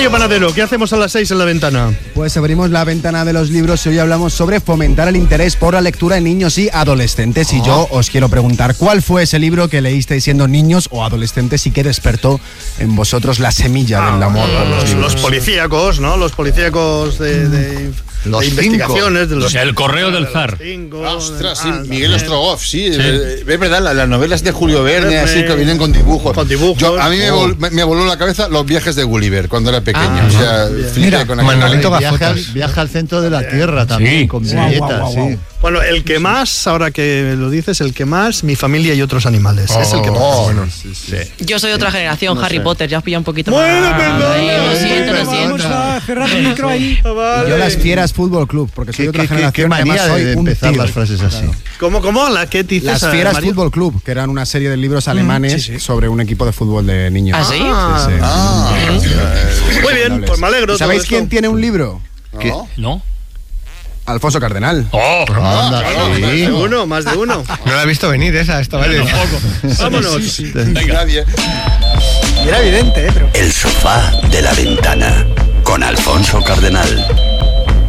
Mario Panadero, ¿qué hacemos a las 6 en la ventana? Pues abrimos la ventana de los libros y hoy hablamos sobre fomentar el interés por la lectura en niños y adolescentes. Y yo os quiero preguntar, ¿cuál fue ese libro que leísteis siendo niños o adolescentes y que despertó en vosotros la semilla del amor por los libros? Los policíacos, ¿no? Los policíacos de investigaciones. De los, el correo del zar. Ostras, sí, Miguel Ostrogoff, sí. Es verdad, las novelas de Julio Verne, así que vienen con dibujos. A mí me voló la cabeza Los viajes de Gulliver cuando era pequeño. O sea, flipé con Manolito viaja al centro de la Tierra también, con viñetas, sí. Bueno, el que más, ahora que lo dices, el que más, Mi familia y otros animales. Es el que más. Bueno, Yo soy otra generación, no Harry Potter, ya os pilla un poquito más. Perdón. Lo siento. Cerrar el micro ahí. Y yo Las Fieras Fútbol Club, porque soy otra generación. Qué manía de empezar las frases así. ¿Cómo? ¿Qué dices? Las Fieras Mario? Fútbol Club, que eran una serie de libros alemanes sobre un equipo de fútbol de niños. ¿Ah, sí? Muy bien, pues me alegro. ¿Sabéis quién tiene un libro? ¿No? Alfonso Cardenal. Más de uno. No la he visto venir esa, vale. Vámonos. Nadie. Era evidente, pero... El sofá de la ventana con Alfonso Cardenal.